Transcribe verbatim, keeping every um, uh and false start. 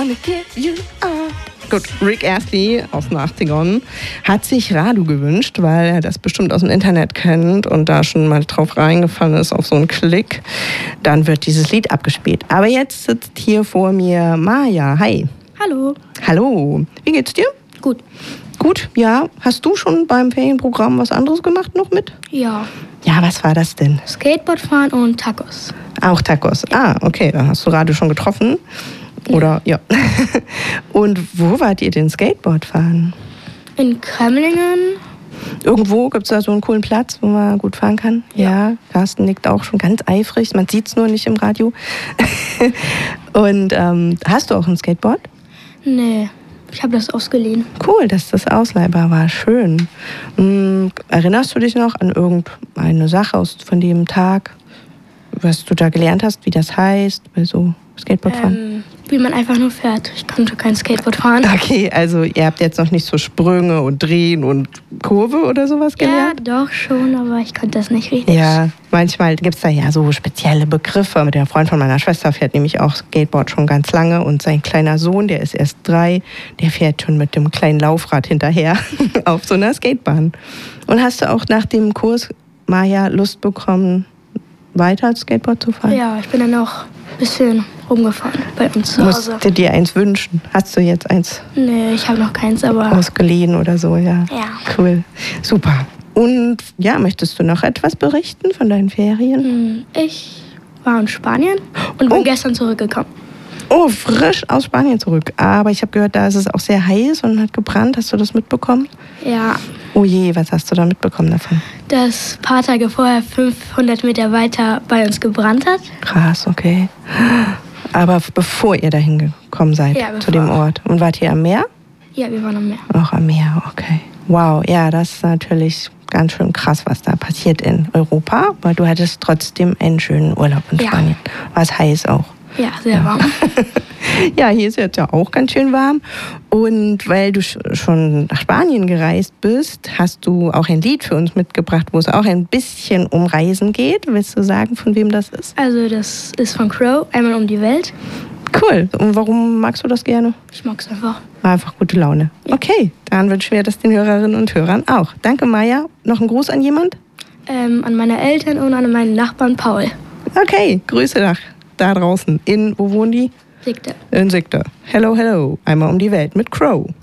Gut, Rick Astley aus den achtzigern hat sich Radu gewünscht, weil er das bestimmt aus dem Internet kennt und da schon mal drauf reingefallen ist auf so einen Klick. Dann wird dieses Lied abgespielt. Aber jetzt sitzt hier vor mir Maja. Hi. Hallo. Hallo. Wie geht's dir? Gut. Gut, ja. Hast du schon beim Ferienprogramm was anderes gemacht noch mit? Ja. Ja, was war das denn? Skateboard fahren und Tacos. Auch Tacos. Ah, okay. Dann hast du Radu schon getroffen. Oder, ja. Und wo wart ihr denn Skateboard fahren? In Kremlingen. Irgendwo gibt es da so einen coolen Platz, wo man gut fahren kann. Ja, ja, Carsten nickt auch schon ganz eifrig. Man sieht es nur nicht im Radio. Und ähm, hast du auch ein Skateboard? Nee, ich habe das ausgeliehen. Cool, dass das ausleihbar war. Schön. Hm, erinnerst du dich noch an irgendeine Sache aus von dem Tag, was du da gelernt hast, wie das heißt, bei so Skateboardfahren? Ähm, wie man einfach nur fährt. Ich konnte kein Skateboard fahren. Okay, also ihr habt jetzt noch nicht so Sprünge und Drehen und Kurve oder sowas gelernt? Ja, doch schon, aber ich konnte das nicht richtig. Ja, manchmal gibt es da ja so spezielle Begriffe. Der Freund von meiner Schwester fährt nämlich auch Skateboard schon ganz lange und sein kleiner Sohn, der ist erst drei, der fährt schon mit dem kleinen Laufrad hinterher auf so einer Skatebahn. Und hast du auch nach dem Kurs, Maja, Lust bekommen, weiter Skateboard zu fahren? Ja, ich bin dann auch ein bisschen rumgefahren bei uns zu Hause. Musst du dir eins wünschen? Hast du jetzt eins? Nee, ich habe noch keins, aber... Ausgeliehen oder so, ja. Ja. Cool. Super. Und ja, möchtest du noch etwas berichten von deinen Ferien? Ich war in Spanien und bin Oh. gestern zurückgekommen. Oh, frisch aus Spanien zurück. Aber ich habe gehört, da ist es auch sehr heiß und hat gebrannt. Hast du das mitbekommen? Ja, Oh je, was hast du da mitbekommen davon? dass ein paar Tage vorher fünfhundert Meter weiter bei uns gebrannt hat. Krass, okay. Aber bevor ihr dahin gekommen seid, Ja, zu bevor. dem Ort. Und wart ihr am Meer? Ja, wir waren am Meer. Auch am Meer, okay. Wow, ja, das ist natürlich ganz schön krass, was da passiert in Europa. Aber du hattest trotzdem einen schönen Urlaub in Ja. Spanien. War es heiß auch? Ja, sehr warm. Ja, hier ist jetzt ja auch ganz schön warm. Und weil du sch- schon nach Spanien gereist bist, hast du auch ein Lied für uns mitgebracht, wo es auch ein bisschen um Reisen geht. Willst du sagen, von wem das ist? Also das ist von Crow, einmal um die Welt. Cool. Und warum magst du das gerne? Ich mag es einfach. Einfach gute Laune. Okay, dann wünschen wir das den Hörerinnen und Hörern auch. Danke, Maja. Noch ein Gruß an jemand? Ähm, an meine Eltern und an meinen Nachbarn Paul. Okay, Grüße nach da draußen. In, wo wohnen die? Sigte. In Sigte. Hello, hello. Einmal um die Welt mit Crow.